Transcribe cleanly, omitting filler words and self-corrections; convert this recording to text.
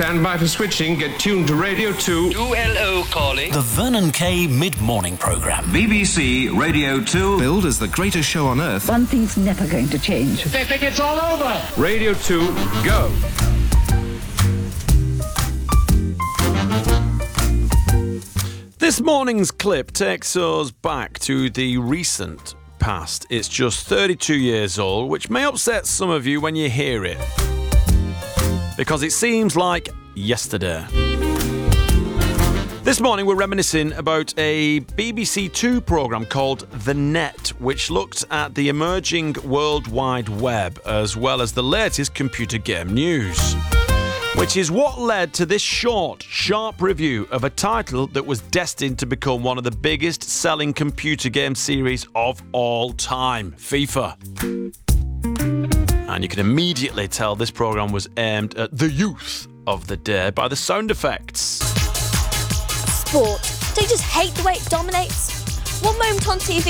Stand by for switching. Get tuned to Radio 2. 2LO calling. The Vernon Kay Mid-Morning Programme. BBC Radio 2. Billed as the greatest show on earth. One thing's never going to change. They think it's all over. Radio 2, go. This morning's clip takes us back to the recent past. It's just 32 years old, which may upset some of you when you hear it, because it seems like yesterday. This morning we're reminiscing about a BBC Two programme called The Net, which looked at the emerging World Wide Web as well as the latest computer game news. Which is what led to this short, sharp review of a title that was destined to become one of the biggest selling computer game series of all time, FIFA. And you can immediately tell this programme was aimed at the youth of the day by the sound effects. Sport. Don't you just hate the way it dominates? One moment on TV